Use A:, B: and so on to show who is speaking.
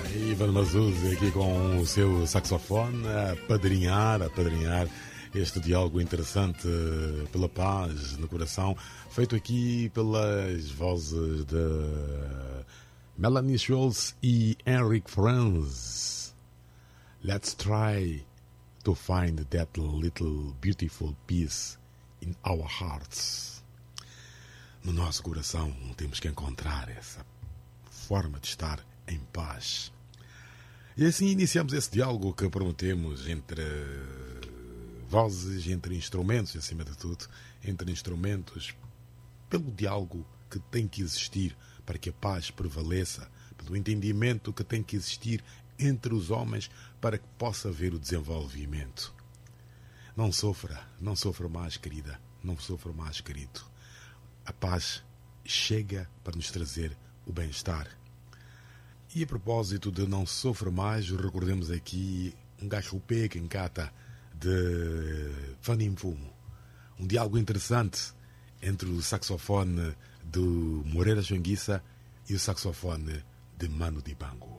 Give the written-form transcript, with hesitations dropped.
A: Ivan Mazuzzi aqui com o seu saxofone a padrinhar este diálogo interessante pela paz no coração, feito aqui pelas vozes de Melanie Schultz e Henrik Franz. Let's try to find that little beautiful peace in our hearts. No nosso coração temos que encontrar essa forma de estar em paz. E assim iniciamos esse diálogo que prometemos entre vozes, entre instrumentos, e acima de tudo, entre instrumentos, pelo diálogo que tem que existir para que a paz prevaleça, pelo entendimento que tem que existir entre os homens para que possa haver o desenvolvimento. Não sofra mais, querida, não sofra mais, querido. A paz chega para nos trazer o bem-estar. E a propósito de não sofra mais, recordemos aqui um gachupé que encata de Fanim Fumo. Um diálogo interessante entre o saxofone do Moreira Joanguissa e o saxofone de Mano Dibango.